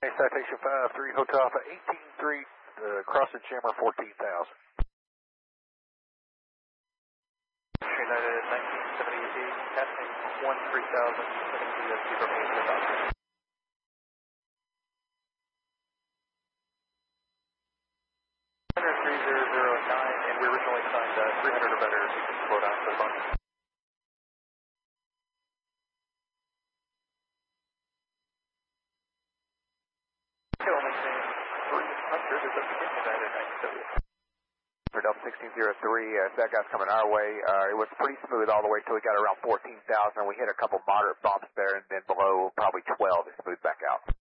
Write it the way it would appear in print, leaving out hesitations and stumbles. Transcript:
Citation 5-3, Hotel Alpha 18-3, crossing Jammer 14,000. United 1978, passing 13,000, setting VSC from 8 to 5. And we originally signed 300 or better, so you can slow down for the bunch. Only saying 300 is up to United 1978. For Delta 1603, that guy's coming our way. It was pretty smooth all the way till we got around 14,000. We hit a couple moderate bumps there, and then below probably 12, it smoothed back out.